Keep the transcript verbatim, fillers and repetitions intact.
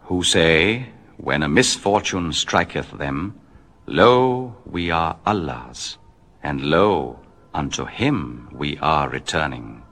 who say, when a misfortune striketh them, Lo, we are Allah's, and lo, unto him we are returning.